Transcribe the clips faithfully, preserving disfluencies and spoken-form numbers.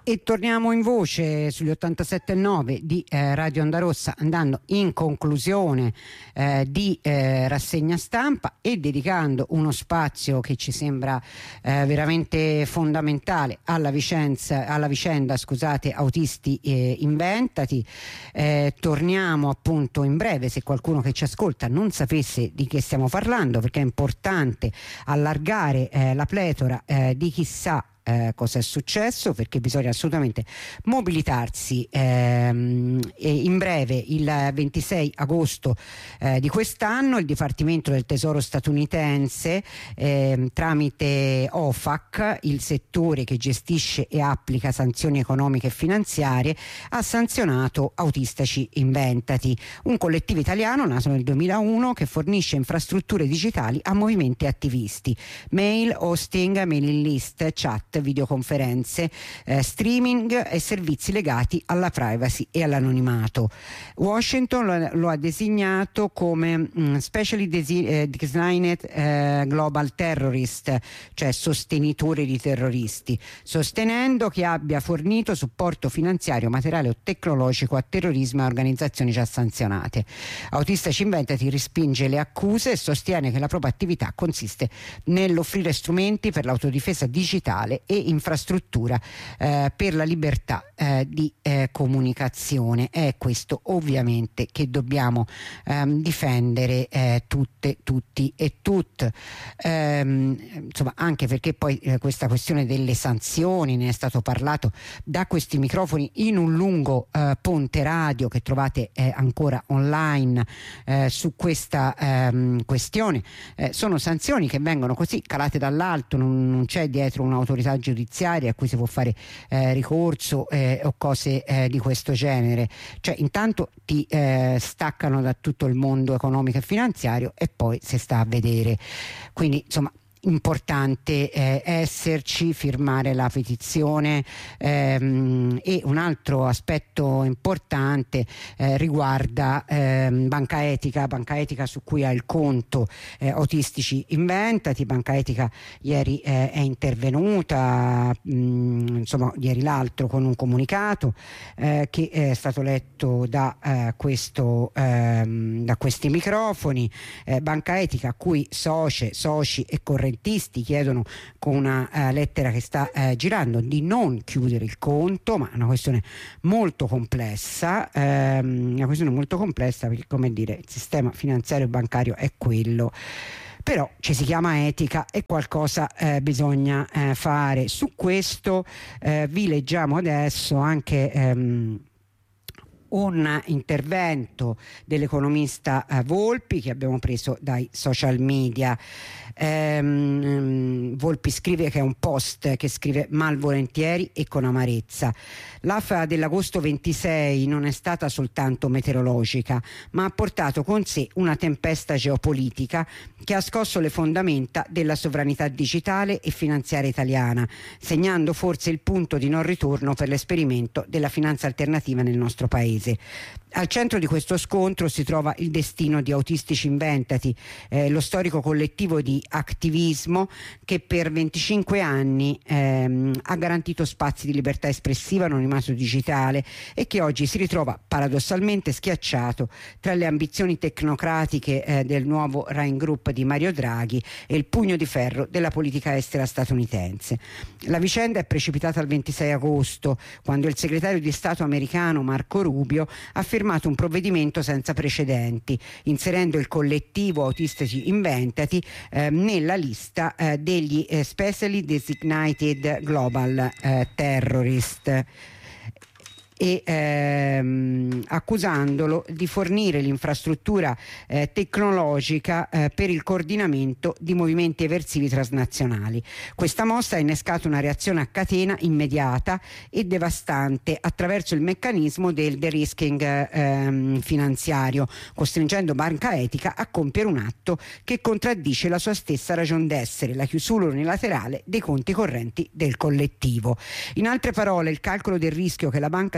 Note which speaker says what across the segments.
Speaker 1: E torniamo in voce sugli ottantasette virgola nove di eh, Radio Onda Rossa, andando in conclusione eh, di eh, rassegna stampa e dedicando uno spazio che ci sembra eh, veramente fondamentale alla, vicenza, alla vicenda scusate, Autisti eh, Inventati. Eh, torniamo appunto in breve, se qualcuno che ci ascolta non sapesse di che stiamo parlando, perché è importante allargare eh, la pletora eh, di chi sa Eh, cosa è successo, perché bisogna assolutamente mobilitarsi. Ehm, e in breve, il ventisei agosto eh, di quest'anno il Dipartimento del Tesoro statunitense eh, tramite O F A C, il settore che gestisce e applica sanzioni economiche e finanziarie, ha sanzionato Autistici Inventati, un collettivo italiano nato nel duemilauno che fornisce infrastrutture digitali a movimenti attivisti, mail, hosting, mailing list, chat, videoconferenze, eh, streaming e servizi legati alla privacy e all'anonimato. Washington lo, lo ha designato come mh, specially desi- eh, designed eh, global terrorist, cioè sostenitore di terroristi, sostenendo che abbia fornito supporto finanziario, materiale o tecnologico a terrorismo e a organizzazioni già sanzionate. Autistici Inventati respinge le accuse e sostiene che la propria attività consiste nell'offrire strumenti per l'autodifesa digitale e infrastruttura eh, per la libertà eh, di eh, comunicazione. È questo ovviamente che dobbiamo ehm, difendere eh, tutte, tutti e tutte. Ehm, insomma, anche perché poi eh, questa questione delle sanzioni ne è stato parlato da questi microfoni in un lungo eh, ponte radio che trovate eh, ancora online eh, su questa ehm, questione. Eh, sono sanzioni che vengono così calate dall'alto, non, non c'è dietro un'autorità giudiziaria a cui si può fare eh, ricorso eh, o cose eh, di questo genere. Cioè intanto ti eh, staccano da tutto il mondo economico e finanziario e poi si sta a vedere. Quindi insomma importante eh, esserci, firmare la petizione ehm, e un altro aspetto importante eh, riguarda ehm, Banca Etica, Banca Etica su cui ha il conto eh, Autistici Inventati. Banca Etica ieri eh, è intervenuta mh, insomma ieri l'altro con un comunicato eh, che è stato letto da, eh, questo, ehm, da questi microfoni. eh, Banca Etica a cui socie, soci e correntisti chiedono con una uh, lettera che sta uh, girando di non chiudere il conto, ma è una questione molto complessa, ehm, una questione molto complessa perché, come dire, il sistema finanziario e bancario è quello, però ci si chiama etica e qualcosa eh, bisogna eh, fare. Su questo eh, vi leggiamo adesso anche ehm, un intervento dell'economista eh, Volpi che abbiamo preso dai social media. Ehm, Volpi scrive che è un post che scrive malvolentieri e con amarezza. L'afa dell'agosto ventisei non è stata soltanto meteorologica, ma ha portato con sé una tempesta geopolitica che ha scosso le fondamenta della sovranità digitale e finanziaria italiana, segnando forse il punto di non ritorno per l'esperimento della finanza alternativa nel nostro paese. Al centro di questo scontro si trova il destino di Autistici Inventati, eh, lo storico collettivo di attivismo che per venticinque anni ehm, ha garantito spazi di libertà espressiva, anonimato digitale e che oggi si ritrova paradossalmente schiacciato tra le ambizioni tecnocratiche eh, del nuovo Rhine Group di Mario Draghi e il pugno di ferro della politica estera statunitense. La vicenda è precipitata il ventisei agosto, quando il segretario di Stato americano Marco Rubio ha firmato un provvedimento senza precedenti, inserendo il collettivo Autistici Inventati eh, nella lista eh, degli eh, Specially Designated Global eh, Terrorist, e ehm, accusandolo di fornire l'infrastruttura eh, tecnologica eh, per il coordinamento di movimenti eversivi transnazionali. Questa mossa ha innescato una reazione a catena immediata e devastante attraverso il meccanismo del de-risking ehm, finanziario, costringendo Banca Etica a compiere un atto che contraddice la sua stessa ragion d'essere, la chiusura unilaterale dei conti correnti del collettivo. In altre parole, il calcolo del rischio che la banca si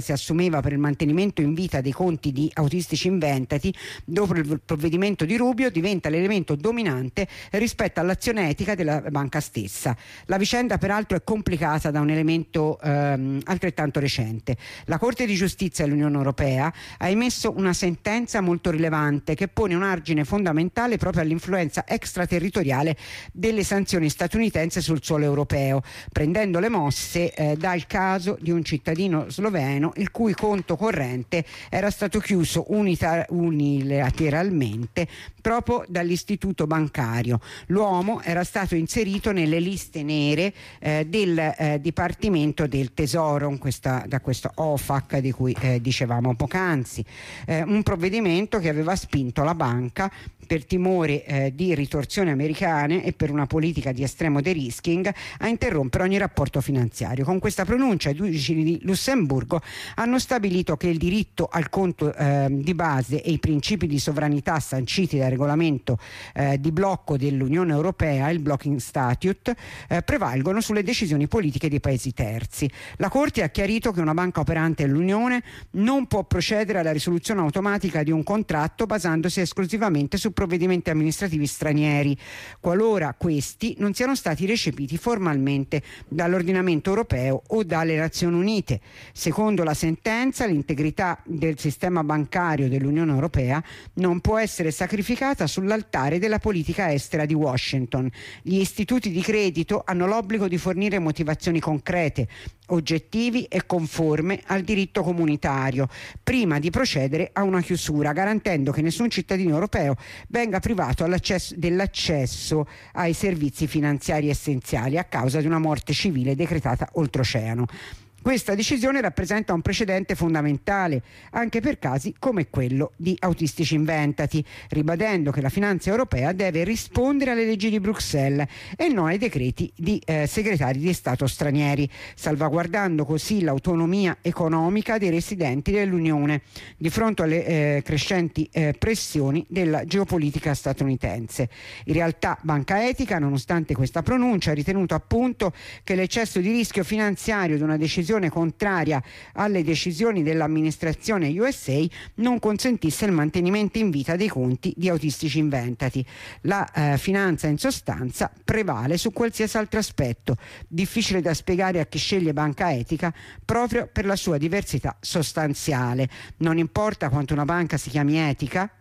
Speaker 1: si assumeva per il mantenimento in vita dei conti di Autistici Inventati dopo il provvedimento di Rubio diventa l'elemento dominante rispetto all'azione etica della banca stessa. La vicenda peraltro è complicata da un elemento ehm, altrettanto recente. La Corte di Giustizia dell'Unione Europea ha emesso una sentenza molto rilevante che pone un argine fondamentale proprio all'influenza extraterritoriale delle sanzioni statunitensi sul suolo europeo, prendendo le mosse eh, dal caso di un cittadino sloveno il cui conto corrente era stato chiuso unita- unilateralmente proprio dall'istituto bancario. L'uomo era stato inserito nelle liste nere eh, del eh, Dipartimento del Tesoro, questa, da questo O F A C di cui eh, dicevamo poc'anzi, eh, un provvedimento che aveva spinto la banca per timore eh, di ritorsioni americane e per una politica di estremo de-risking a interrompere ogni rapporto finanziario. Con questa pronuncia i giudici di Lussemburgo hanno stabilito che il diritto al conto eh, di base e i principi di sovranità sanciti dal regolamento eh, di blocco dell'Unione Europea, il Blocking Statute, eh, prevalgono sulle decisioni politiche dei paesi terzi. La Corte ha chiarito che una banca operante nell'Unione non può procedere alla risoluzione automatica di un contratto basandosi esclusivamente su provvedimenti amministrativi stranieri, qualora questi non siano stati recepiti formalmente dall'ordinamento europeo o dalle Nazioni Unite. Secondo la sentenza, l'integrità del sistema bancario dell'Unione Europea non può essere sacrificata sull'altare della politica estera di Washington. Gli istituti di credito hanno l'obbligo di fornire motivazioni concrete, oggettivi e conforme al diritto comunitario prima di procedere a una chiusura, garantendo che nessun cittadino europeo venga privato dell'accesso ai servizi finanziari essenziali a causa di una morte civile decretata oltreoceano. Questa decisione rappresenta un precedente fondamentale anche per casi come quello di Autistici Inventati, ribadendo che la finanza europea deve rispondere alle leggi di Bruxelles e non ai decreti di eh, segretari di Stato stranieri, salvaguardando così l'autonomia economica dei residenti dell'Unione di fronte alle eh, crescenti eh, pressioni della geopolitica statunitense. In realtà Banca Etica, nonostante questa pronuncia, ha ritenuto appunto che l'eccesso di rischio finanziario di una decisione contraria alle decisioni dell'amministrazione U S A non consentisse il mantenimento in vita dei conti di Autistici Inventati. La eh, finanza in sostanza prevale su qualsiasi altro aspetto, difficile da spiegare a chi sceglie Banca Etica proprio per la sua diversità sostanziale. Non importa quanto una banca si chiami etica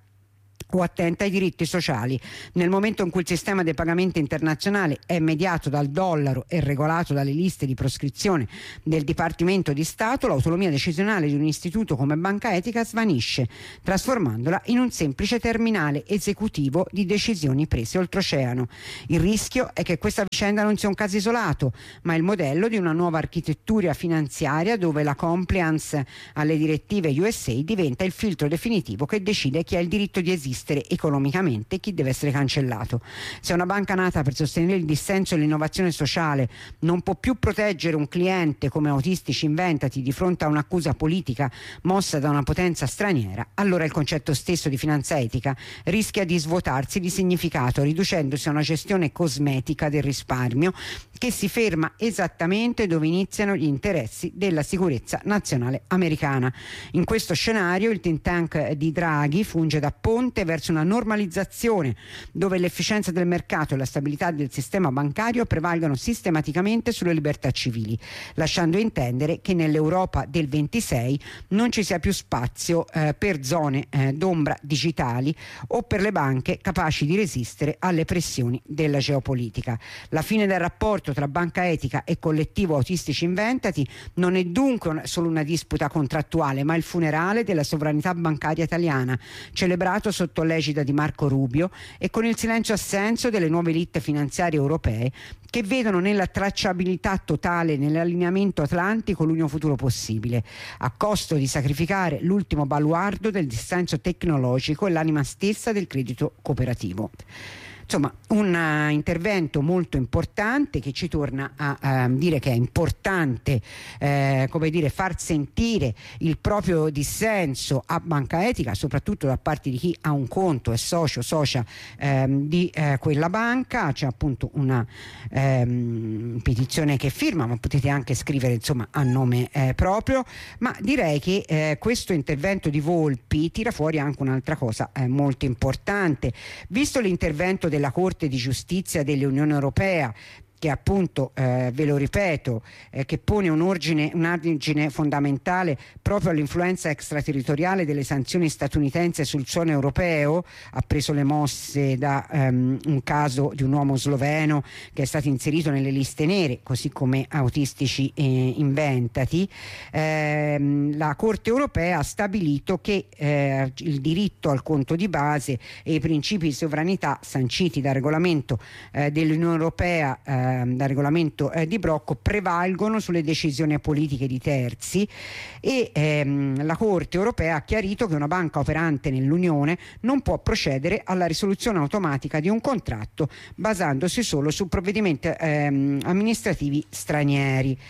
Speaker 1: o attenta ai diritti sociali. Nel momento in cui il sistema dei pagamenti internazionali è mediato dal dollaro e regolato dalle liste di proscrizione del Dipartimento di Stato, l'autonomia decisionale di un istituto come Banca Etica svanisce, trasformandola in un semplice terminale esecutivo di decisioni prese oltreoceano. Il rischio è che questa vicenda non sia un caso isolato, ma il modello di una nuova architettura finanziaria dove la compliance alle direttive U S A diventa il filtro definitivo che decide chi ha il diritto di esistere economicamente e chi deve essere cancellato. Se una banca nata per sostenere il dissenso e l'innovazione sociale non può più proteggere un cliente come Autistici Inventati di fronte a un'accusa politica mossa da una potenza straniera, allora il concetto stesso di finanza etica rischia di svuotarsi di significato, riducendosi a una gestione cosmetica del risparmio che si ferma esattamente dove iniziano gli interessi della sicurezza nazionale americana. In questo scenario il think tank di Draghi funge da ponte verso una normalizzazione dove l'efficienza del mercato e la stabilità del sistema bancario prevalgono sistematicamente sulle libertà civili, lasciando intendere che nell'Europa del ventisei non ci sia più spazio eh, per zone eh, d'ombra digitali o per le banche capaci di resistere alle pressioni della geopolitica. La fine del rapporto tra Banca Etica e collettivo Autistici Inventati non è dunque solo una disputa contrattuale, ma il funerale della sovranità bancaria italiana, celebrato sotto l'egida di Marco Rubio e con il silenzio assenso delle nuove elite finanziarie europee che vedono nella tracciabilità totale e nell'allineamento atlantico l'unico futuro possibile, a costo di sacrificare l'ultimo baluardo del dissenso tecnologico e l'anima stessa del credito cooperativo. Insomma, un uh, intervento molto importante che ci torna a uh, dire che è importante eh, come dire, far sentire il proprio dissenso a Banca Etica, soprattutto da parte di chi ha un conto, è socio, socia ehm, di eh, quella banca. C'è appunto una ehm, petizione che firma, ma potete anche scrivere insomma a nome eh, proprio. Ma direi che eh, questo intervento di Volpi tira fuori anche un'altra cosa eh, molto importante, visto l'intervento della Corte di Giustizia dell'Unione Europea, che appunto, eh, ve lo ripeto, eh, che pone un ordine, un argine fondamentale proprio all'influenza extraterritoriale delle sanzioni statunitensi sul suolo europeo. Ha preso le mosse da um, un caso di un uomo sloveno che è stato inserito nelle liste nere, così come autistici eh, inventati. Eh, la Corte europea ha stabilito che eh, il diritto al conto di base e i principi di sovranità sanciti dal regolamento eh, dell'Unione Europea eh, dal regolamento eh, di Brocco prevalgono sulle decisioni politiche di terzi, e ehm, la Corte europea ha chiarito che una banca operante nell'Unione non può procedere alla risoluzione automatica di un contratto basandosi solo su provvedimenti ehm, amministrativi stranieri.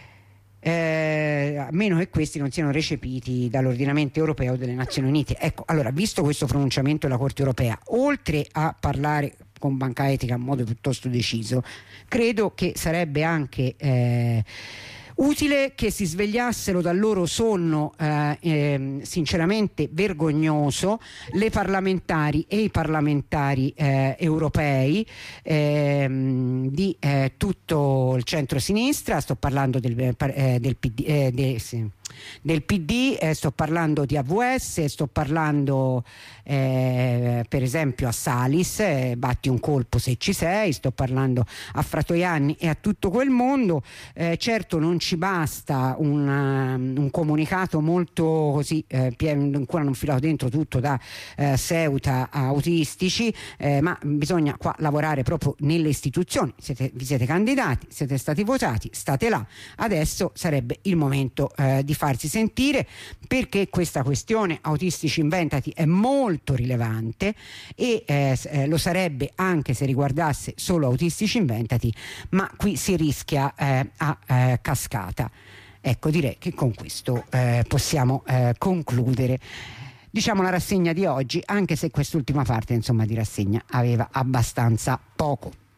Speaker 1: Eh, a meno che questi non siano recepiti dall'ordinamento europeo delle Nazioni Unite. Ecco, allora, visto questo pronunciamento della Corte europea, oltre a parlare con Banca Etica in modo piuttosto deciso, credo che sarebbe anche eh, utile che si svegliassero dal loro sonno eh, eh, sinceramente vergognoso le parlamentari e i parlamentari eh, europei eh, di eh, tutto il centro-sinistra. Sto parlando del, eh, del P D, eh, del, sì, del P D, eh, sto parlando di A V S, sto parlando eh, per esempio a Salis, eh, batti un colpo se ci sei, sto parlando a Fratoianni e a tutto quel mondo. Eh, certo non ci basta un, um, un comunicato molto così eh, ancora non filato dentro tutto da eh, Ceuta a autistici, eh, ma bisogna qua lavorare proprio nelle istituzioni. Siete, vi siete candidati, siete stati votati, state là, adesso sarebbe il momento eh, di farsi sentire, perché questa questione autistici inventati è molto rilevante e eh, eh, lo sarebbe anche se riguardasse solo autistici inventati, ma qui si rischia eh, a eh, cascata. Ecco, direi che con questo eh, possiamo eh, concludere, diciamo, la rassegna di oggi, anche se quest'ultima parte insomma di rassegna aveva abbastanza poco.